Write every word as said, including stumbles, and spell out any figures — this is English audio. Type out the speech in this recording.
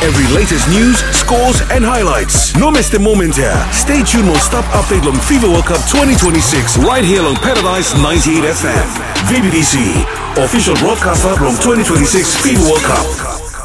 Every latest news, scores and highlights. No miss the moment here. Stay tuned on Stop Update on FIFA World Cup twenty twenty-six right here on Paradise ninety-eight F M. V B D C, official broadcaster from twenty twenty-six FIFA World Cup.